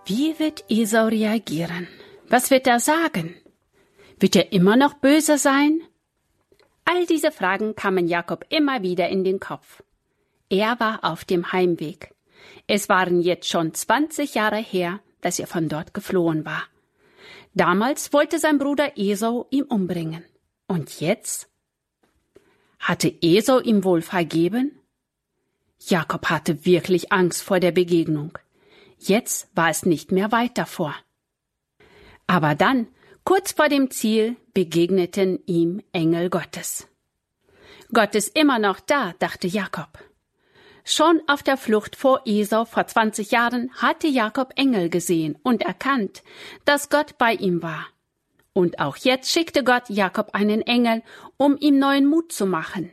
Wie wird Esau reagieren? Was wird er sagen? Wird er immer noch böse sein? All diese Fragen kamen Jakob immer wieder in den Kopf. Er war auf dem Heimweg. Es waren jetzt schon 20 Jahre her, dass er von dort geflohen war. Damals wollte sein Bruder Esau ihn umbringen. Und jetzt? Hatte Esau ihm wohl vergeben? Jakob hatte wirklich Angst vor der Begegnung. Jetzt war es nicht mehr weit davor. Aber dann, kurz vor dem Ziel, begegneten ihm Engel Gottes. Gott ist immer noch da, dachte Jakob. Schon auf der Flucht vor Esau vor 20 Jahren hatte Jakob Engel gesehen und erkannt, dass Gott bei ihm war. Und auch jetzt schickte Gott Jakob einen Engel, um ihm neuen Mut zu machen.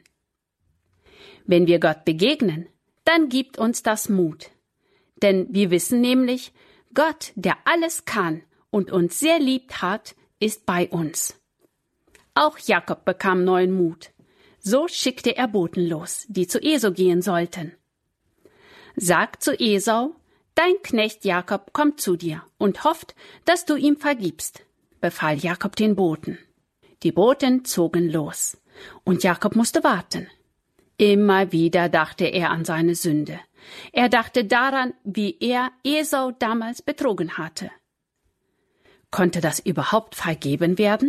Wenn wir Gott begegnen, dann gibt uns das Mut. Denn wir wissen nämlich, Gott, der alles kann und uns sehr liebt hat, ist bei uns. Auch Jakob bekam neuen Mut. So schickte er Boten los, die zu Esau gehen sollten. Sag zu Esau, dein Knecht Jakob kommt zu dir und hofft, dass du ihm vergibst, befahl Jakob den Boten. Die Boten zogen los, und Jakob musste warten. Immer wieder dachte er an seine Sünde. Er dachte daran, wie er Esau damals betrogen hatte. Konnte das überhaupt vergeben werden?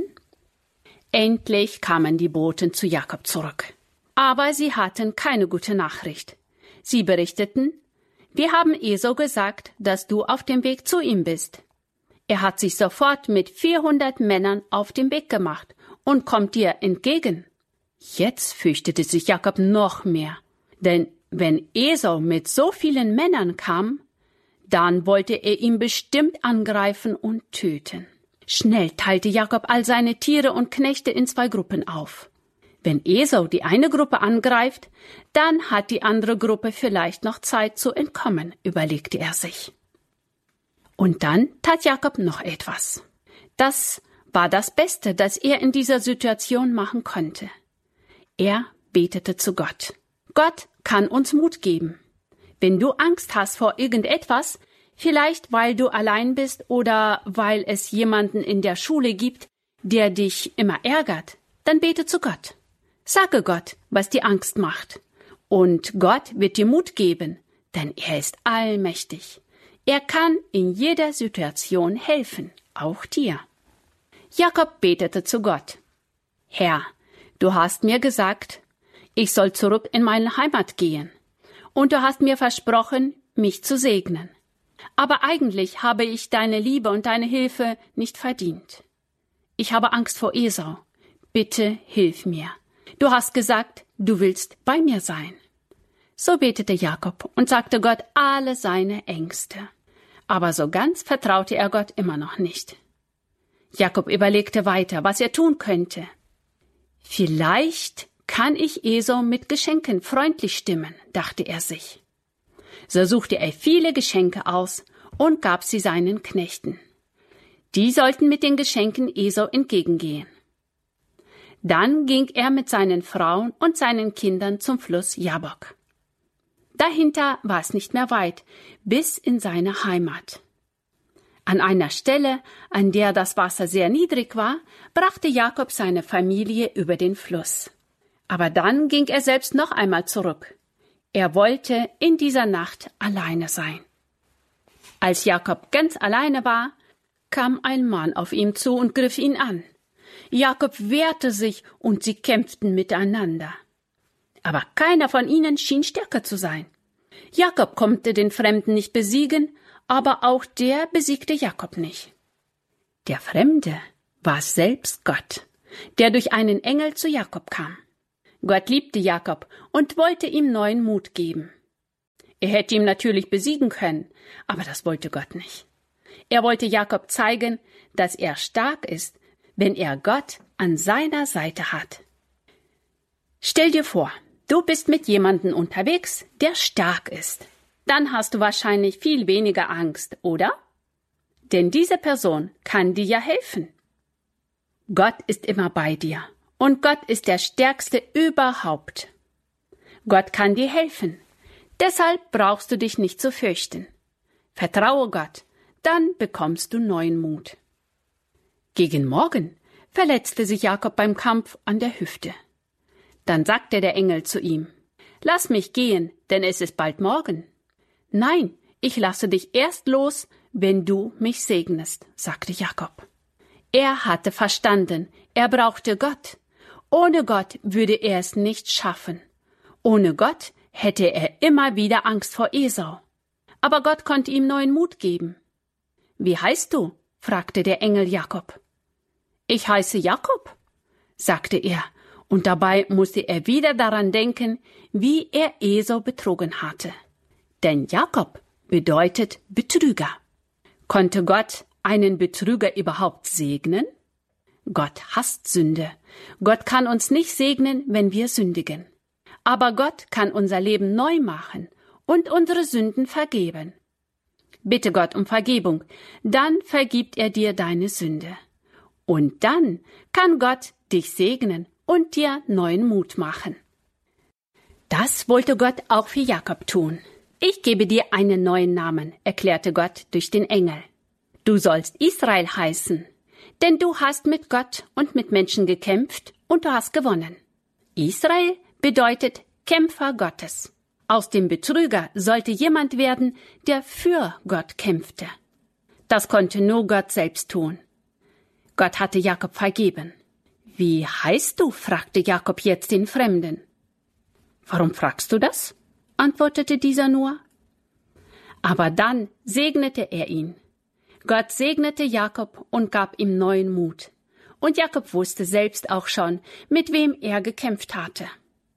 Endlich kamen die Boten zu Jakob zurück. Aber sie hatten keine gute Nachricht. Sie berichteten, wir haben Esau gesagt, dass du auf dem Weg zu ihm bist. Er hat sich sofort mit 400 Männern auf den Weg gemacht und kommt dir entgegen. Jetzt fürchtete sich Jakob noch mehr, denn wenn Esau mit so vielen Männern kam, dann wollte er ihn bestimmt angreifen und töten. Schnell teilte Jakob all seine Tiere und Knechte in 2 Gruppen auf. Wenn Esau die eine Gruppe angreift, dann hat die andere Gruppe vielleicht noch Zeit zu entkommen, überlegte er sich. Und dann tat Jakob noch etwas. Das war das Beste, das er in dieser Situation machen konnte. Er betete zu Gott. Gott kann uns Mut geben. Wenn du Angst hast vor irgendetwas, vielleicht weil du allein bist oder weil es jemanden in der Schule gibt, der dich immer ärgert, dann bete zu Gott. Sage Gott, was dir Angst macht. Und Gott wird dir Mut geben, denn er ist allmächtig. Er kann in jeder Situation helfen, auch dir. Jakob betete zu Gott. Herr, du hast mir gesagt, ich soll zurück in meine Heimat gehen. Und du hast mir versprochen, mich zu segnen. Aber eigentlich habe ich deine Liebe und deine Hilfe nicht verdient. Ich habe Angst vor Esau. Bitte hilf mir. Du hast gesagt, du willst bei mir sein. So betete Jakob und sagte Gott alle seine Ängste. Aber so ganz vertraute er Gott immer noch nicht. Jakob überlegte weiter, was er tun könnte. Vielleicht kann ich Esau mit Geschenken freundlich stimmen, dachte er sich. So suchte er viele Geschenke aus und gab sie seinen Knechten. Die sollten mit den Geschenken Esau entgegengehen. Dann ging er mit seinen Frauen und seinen Kindern zum Fluss Jabok. Dahinter war es nicht mehr weit, bis in seine Heimat. An einer Stelle, an der das Wasser sehr niedrig war, brachte Jakob seine Familie über den Fluss. Aber dann ging er selbst noch einmal zurück. Er wollte in dieser Nacht alleine sein. Als Jakob ganz alleine war, kam ein Mann auf ihn zu und griff ihn an. Jakob wehrte sich und sie kämpften miteinander. Aber keiner von ihnen schien stärker zu sein. Jakob konnte den Fremden nicht besiegen, aber auch der besiegte Jakob nicht. Der Fremde war selbst Gott, der durch einen Engel zu Jakob kam. Gott liebte Jakob und wollte ihm neuen Mut geben. Er hätte ihn natürlich besiegen können, aber das wollte Gott nicht. Er wollte Jakob zeigen, dass er stark ist, wenn er Gott an seiner Seite hat. Stell dir vor, du bist mit jemandem unterwegs, der stark ist. Dann hast du wahrscheinlich viel weniger Angst, oder? Denn diese Person kann dir ja helfen. Gott ist immer bei dir und Gott ist der Stärkste überhaupt. Gott kann dir helfen. Deshalb brauchst du dich nicht zu fürchten. Vertraue Gott, dann bekommst du neuen Mut. Gegen Morgen verletzte sich Jakob beim Kampf an der Hüfte. Dann sagte der Engel zu ihm: Lass mich gehen, denn es ist bald Morgen. Nein, ich lasse dich erst los, wenn du mich segnest, sagte Jakob. Er hatte verstanden, er brauchte Gott. Ohne Gott würde er es nicht schaffen. Ohne Gott hätte er immer wieder Angst vor Esau. Aber Gott konnte ihm neuen Mut geben. Wie heißt du? Fragte der Engel Jakob. Ich heiße Jakob, sagte er, und dabei musste er wieder daran denken, wie er Esau betrogen hatte. Denn Jakob bedeutet Betrüger. Konnte Gott einen Betrüger überhaupt segnen? Gott hasst Sünde. Gott kann uns nicht segnen, wenn wir sündigen. Aber Gott kann unser Leben neu machen und unsere Sünden vergeben. Bitte Gott um Vergebung, dann vergibt er dir deine Sünde. Und dann kann Gott dich segnen und dir neuen Mut machen. Das wollte Gott auch für Jakob tun. Ich gebe dir einen neuen Namen, erklärte Gott durch den Engel. Du sollst Israel heißen, denn du hast mit Gott und mit Menschen gekämpft und du hast gewonnen. Israel bedeutet Kämpfer Gottes. Aus dem Betrüger sollte jemand werden, der für Gott kämpfte. Das konnte nur Gott selbst tun. Gott hatte Jakob vergeben. Wie heißt du? Fragte Jakob jetzt den Fremden. Warum fragst du das? Antwortete dieser nur. Aber dann segnete er ihn. Gott segnete Jakob und gab ihm neuen Mut. Und Jakob wusste selbst auch schon, mit wem er gekämpft hatte.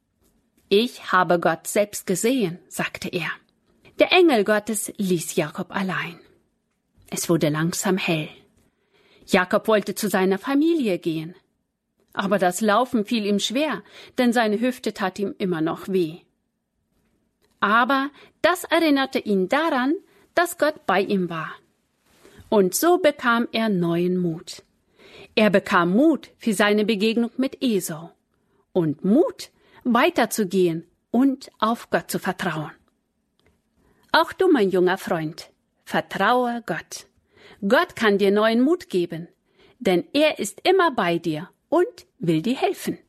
Ich habe Gott selbst gesehen, sagte er. Der Engel Gottes ließ Jakob allein. Es wurde langsam hell. Jakob wollte zu seiner Familie gehen. Aber das Laufen fiel ihm schwer, denn seine Hüfte tat ihm immer noch weh. Aber das erinnerte ihn daran, dass Gott bei ihm war. Und so bekam er neuen Mut. Er bekam Mut für seine Begegnung mit Esau und Mut, weiterzugehen und auf Gott zu vertrauen. Auch du, mein junger Freund, vertraue Gott. Gott kann dir neuen Mut geben, denn er ist immer bei dir und will dir helfen.